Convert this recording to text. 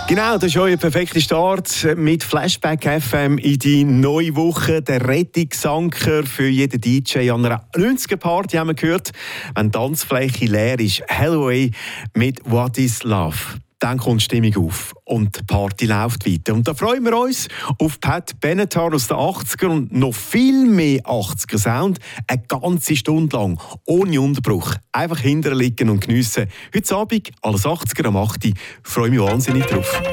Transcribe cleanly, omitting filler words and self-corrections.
Genau, das ist euer perfekter Start mit Flashback FM in die neue Woche. Der Rettungsanker für jeden DJ an einer 90er-Party haben wir gehört. Wenn die Tanzfläche leer ist, Helloway mit «What is Love». Dann kommt die Stimmung auf und die Party läuft weiter. Und da freuen wir uns auf Pat Benatar aus den 80er und noch viel mehr 80er-Sound. Eine ganze Stunde lang, ohne Unterbruch. Einfach hinterher liegen und geniessen. Heute Abend, alles 80er am 8. Freue mich wahnsinnig drauf.